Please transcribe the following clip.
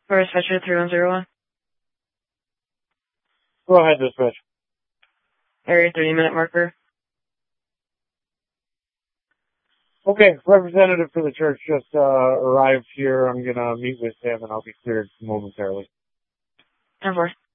For dispatcher 3101. Go ahead, dispatch. Area 30-minute marker. Okay, representative for the church just arrived here. I'm gonna meet with him and I'll be cleared momentarily. 10-4.